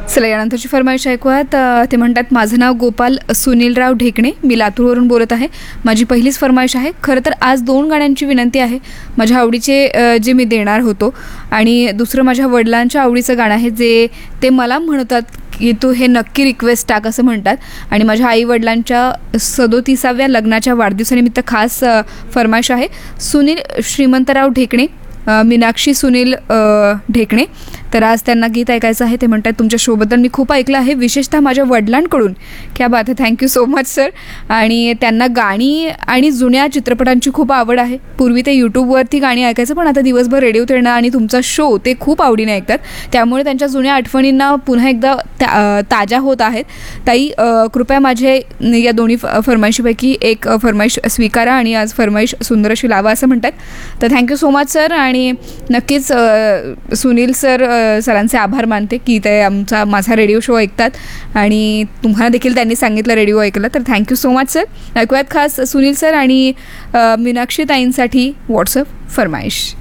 चला यानंतरची फरमाईश ऐकूयात. ते म्हणतात, माझं नाव गोपाल सुनीलराव ढेकणे, मी लातूरवरून बोलत आहे. माझी पहिलीच फरमाईश आहे. खरं तर आज 2 गाण्यांची विनंती आहे. माझ्या आवडीचे जे मी देणार होतो, आणि दुसरं माझ्या वडिलांच्या आवडीचं गाणं आहे, जे ते मला म्हणतात की तू हे नक्की रिक्वेस्ट टाक असं म्हणतात. आणि माझ्या आई वडिलांच्या 37व्या लग्नाच्या वाढदिवसानिमित्त खास फरमाईश आहे. सुनील श्रीमंतराव ढेकणे, मीनाक्षी सुनील ढेकणे. तर आज त्यांना गीत ऐकायचं आहे. ते म्हणतात, तुमच्या शोबद्दल मी खूप ऐकलं आहे, विशेषतः माझ्या वडिलांकडून. क्या बात आहे, थँक्यू सो मच सर. आणि त्यांना गाणी आणि जुन्या चित्रपटांची खूप आवड आहे. पूर्वी ते यूट्यूबवरती गाणी ऐकायचं, पण आता दिवसभर रेडिओत येणं आणि तुमचा शो ते खूप आवडीने ऐकतात. त्यामुळे त्यांच्या जुन्या आठवणींना पुन्हा एकदा ताज्या होत आहेत. ताई, कृपया माझे या दोन्ही फरमाईशीपैकी एक फरमाईश स्वीकारा आणि आज फरमाईश सुंदर अशी लावा असं म्हणतात. तर थँक्यू सो मच सर. आणि नक्कीच सुनील सरांचे आभार मानते की ते माझा रेडिओ शो ऐकतात आणि तुम्हाला देखील त्यांनी सांगितलं रेडिओ ऐकलं. तर थँक्यू सो मच सर. ऐकूयात खास सुनील सर आणि मीनाक्षी ताईंसाठी व्हॉट्सअप फरमाईश.